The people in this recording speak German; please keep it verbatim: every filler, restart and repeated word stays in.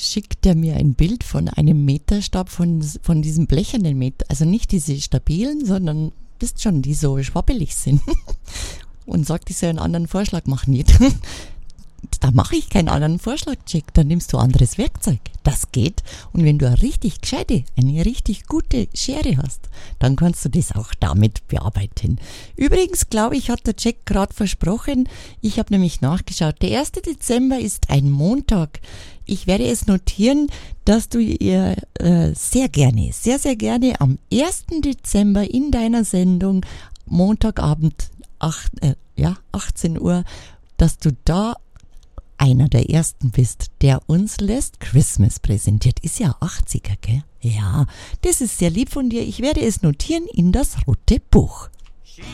schickt er mir ein Bild von einem Meterstab, von, von diesen blechernen Meter, also nicht diese stabilen, sondern wisst schon, die so schwabbelig sind. Und sagt, ich soll einen anderen Vorschlag machen. Nicht. Da mache ich keinen anderen Vorschlag, Jack. Dann nimmst du anderes Werkzeug. Das geht. Und wenn du eine richtig gescheite, eine richtig gute Schere hast, dann kannst du das auch damit bearbeiten. Übrigens, glaube ich, hat der Jack gerade versprochen, ich habe nämlich nachgeschaut, der erste Dezember ist ein Montag. Ich werde es notieren, dass du ihr äh, sehr gerne, sehr, sehr gerne am ersten Dezember in deiner Sendung Montagabend acht, äh, ja, achtzehn Uhr, dass du da einer der ersten bist, der uns Last Christmas präsentiert. Ist ja achtziger, gell? Ja, das ist sehr lieb von dir. Ich werde es notieren in das rote Buch.